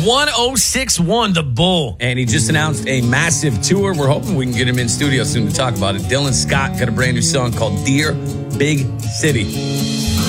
1061, The Bull. And he just announced a massive tour. We're hoping we can get him in studio soon to talk about it. Dylan Scott got a brand new song called Dear Big City.